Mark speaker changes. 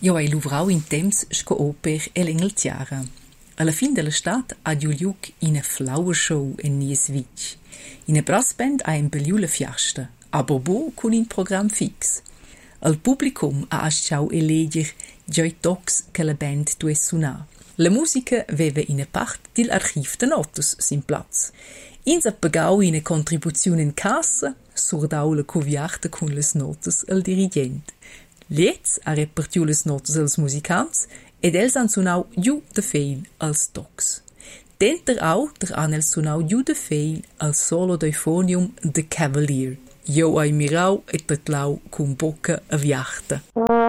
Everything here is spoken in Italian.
Speaker 1: Io hai luvrau in temps sco oper e l'Engelziara. Alla fin dell'estate ha Giuliuc in flower show in Nieswitsch. In Brassband ha embelliu la fiasta, aber bo con un program fix. Al publicum ha asciau eleger gioi tocs che la band due sunar. La musica veva in part dil archiv de notas sin Platz. Ins ha pagau in contribuzione in cassa, surdau la coviarta con les notas al dirigent. Liez ha repartiu les notas als musicants ed els han sunau giu de feil als tocs. Denter au han els sunau giu de feil al solo d'euphonium The Cavalier. Jo ai mirau et patlau cum bocca a viarta.